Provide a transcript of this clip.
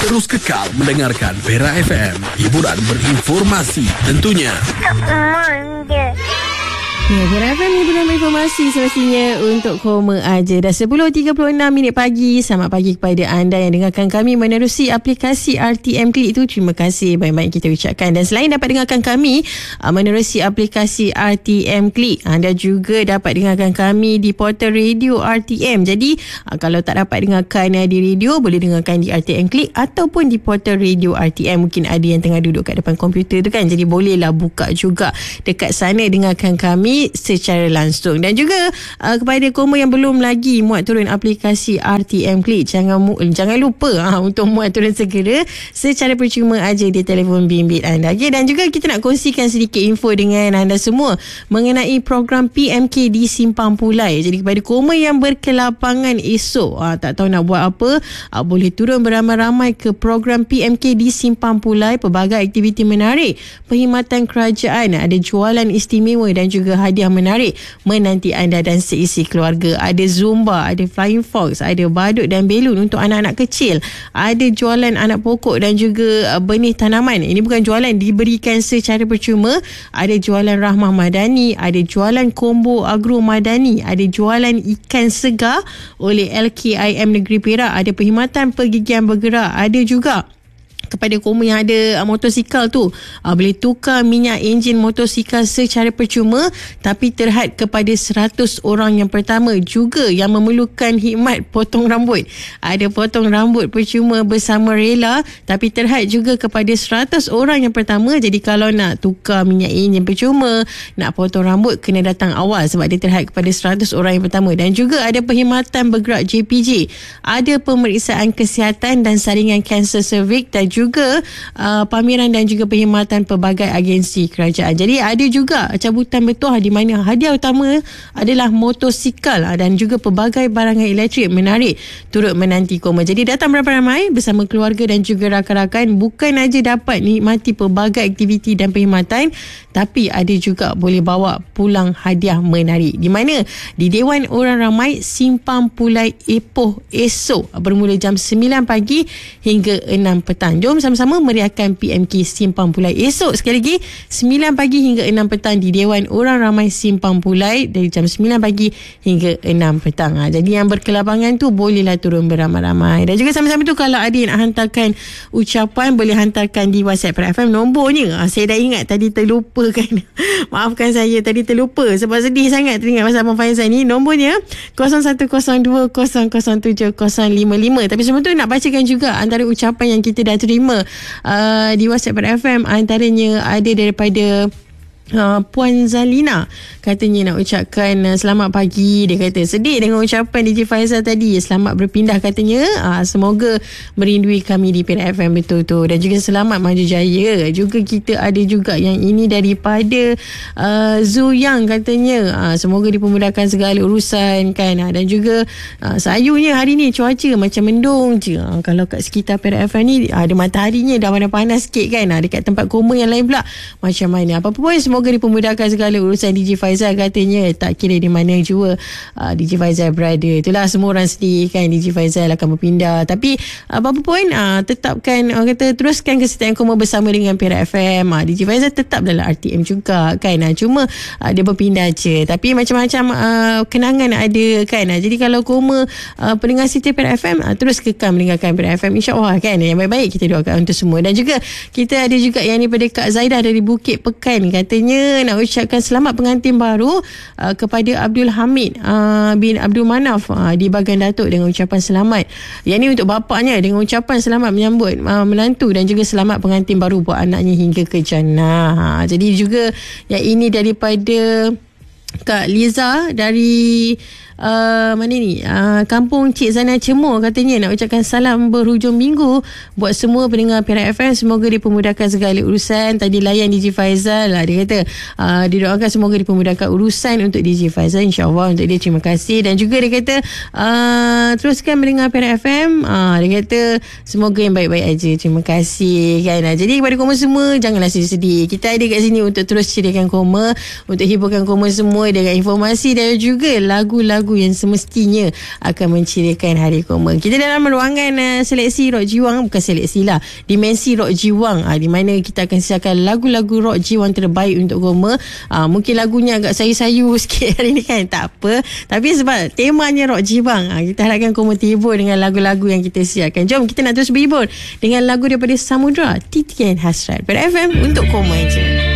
Terus kekal mendengarkan Pera FM. Hiburan berinformasi tentunya. Ya, Pera FM hiburan informasi semestinya untuk koma aja. Dah 10.36 minit pagi. Selamat pagi kepada anda yang dengarkan kami menerusi aplikasi RTM Klik itu. Terima kasih banyak-banyak kita ucapkan. Dan selain dapat dengarkan kami menerusi aplikasi RTM Klik, anda juga dapat dengarkan kami di portal radio RTM. Jadi kalau tak dapat dengarkan di radio, boleh dengarkan di RTM Klik ataupun di portal radio RTM. Mungkin ada yang tengah duduk kat depan komputer tu kan, jadi bolehlah buka juga dekat sana dengarkan kami secara langsung. Dan juga kepada koma yang belum lagi muat turun aplikasi RTM Klik, jangan lupa untuk muat turun segera secara percuma aja di telefon bimbit anda. Okay? Dan juga kita nak kongsikan sedikit info dengan anda semua mengenai program PMK di Simpang Pulai. Jadi kepada koma yang berkelapangan esok, tak tahu nak buat apa, boleh turun beramai-ramai ke program PMK di Simpang Pulai. Pelbagai aktiviti menarik, perkhidmatan kerajaan, ada jualan istimewa dan juga hadiah menarik menanti anda dan seisi keluarga. Ada Zumba, ada Flying Fox, ada badut dan belun untuk anak-anak kecil, ada jualan anak pokok dan juga benih tanaman. Ini bukan jualan, diberikan secara percuma. Ada jualan Rahmah Madani, ada jualan combo agro madani, ada jualan ikan segar oleh LKIM Negeri Perak, ada perkhidmatan pergigian bergerak, ada juga kepada koma yang ada motosikal tu, boleh tukar minyak enjin motosikal secara percuma, tapi terhad kepada 100 orang yang pertama. Juga yang memerlukan khidmat potong rambut, ada potong rambut percuma bersama rela, tapi terhad juga kepada 100 orang yang pertama. Jadi kalau nak tukar minyak enjin percuma, nak potong rambut, kena datang awal sebab dia terhad kepada 100 orang yang pertama. Dan juga ada perkhidmatan bergerak JPJ, ada pemeriksaan kesihatan dan saringan kanser cervix, dan juga pameran dan juga perkhidmatan pelbagai agensi kerajaan. Jadi ada juga cabutan bertuah di mana hadiah utama adalah motosikal dan juga pelbagai barangan elektrik menarik turut menanti koma. Jadi datang beramai-ramai bersama keluarga dan juga rakan-rakan, bukan aja dapat nikmati pelbagai aktiviti dan perkhidmatan, tapi ada juga boleh bawa pulang hadiah menarik. Di mana? Di Dewan Orang Ramai Simpang Pulai Ipoh esok bermula jam 9 pagi hingga 6 petang. Jom sama-sama meriahkan PMK Simpang Pulai esok. Sekali lagi 9 pagi hingga 6 petang di Dewan Orang Ramai Simpang Pulai dari jam 9 pagi hingga 6 petang. Jadi yang berkelapangan tu bolehlah turun beramai-ramai. Dan juga sama-sama tu kalau ada yang nak hantarkan ucapan, boleh hantarkan di WhatsApp Pera FM. Nombornya saya dah ingat, tadi terlupa kan. Maafkan saya, tadi terlupa sebab sedih sangat teringat pasal Abang Faizal ni. Nombornya 0102007055. Tapi sebelum tu nak bacakan juga antara ucapan yang kita dah terima di WhatsApp FM. Antaranya ada daripada Puan Zalina, katanya nak ucapkan selamat pagi. Dia kata sedih dengan ucapan DJ Faizal tadi, selamat berpindah katanya. Semoga merindui kami di Pera FM betul tu. Dan juga selamat maju jaya. Juga kita ada juga yang ini daripada Zuyang, katanya semoga dipermudahkan segala urusan kan. Dan juga sayunya hari ni cuaca macam mendung je. Kalau kat sekitar Pera FM ni ada mataharinya, dah panas sikit kan. Dekat tempat koma yang lain pula macam mana. Apa-apa pun semoga dipermudahkan segala urusan DJ Faizal, katanya. Tak kira di mana jua DJ Faizal berada. Itulah semua orang sedih kan DJ Faizal akan berpindah. Tapi apa-apa pun tetapkan, orang kata teruskan kesetiaan koma bersama dengan Pera FM. DJ Faizal tetap dalam RTM juga kan. Cuma dia berpindah je. Tapi macam-macam kenangan ada kan. Jadi kalau koma pendengar setia Pera FM, terus kekal mendengarkan Pera FM, insyaAllah kan. Yang baik-baik kita doakan untuk semua. Dan juga kita ada juga yang daripada Kak Zaidah dari Bukit Pekan, katanya nak ucapkan selamat pengantin baru kepada Abdul Hamid bin Abdul Manaf di Bagan Datuk dengan ucapan selamat. Yang ni untuk bapaknya dengan ucapan selamat menyambut menantu dan juga selamat pengantin baru buat anaknya hingga ke jannah. Jadi juga yang ini daripada Kak Liza dari mana ni, Kampung Cik Zana Cemur, katanya nak ucapkan salam berhujung minggu buat semua pendengar Pera FM. Semoga dipermudahkan segala urusan. Tadi layan DJ Faizal lah, dia kata dia doakan semoga dipermudahkan urusan untuk DJ Faizal, insyaAllah untuk dia. Terima kasih. Dan juga dia kata teruskan mendengar Pera FM. Dia kata semoga yang baik-baik aja. Terima kasih kan. Jadi kepada koma semua, janganlah sedih-sedih. Kita ada kat sini untuk terus ceriakan koma, untuk hiburkan koma semua dengan informasi dan juga lagu-lagu lagu yang semestinya akan mencirikan hari koma. Kita dalam ruangan seleksi rock jiwang, bukan seleksi lah, dimensi rock jiwang, di mana kita akan siarkan lagu-lagu rock jiwang terbaik untuk koma. Mungkin lagunya agak sayu-sayu sikit hari ni kan, tak apa, tapi sebab temanya rock jiwang, kita harapkan koma terhibur dengan lagu-lagu yang kita siarkan. Jom kita nak terus berhibur dengan lagu daripada Samudra, Titian Hasrat pada FM untuk koma je.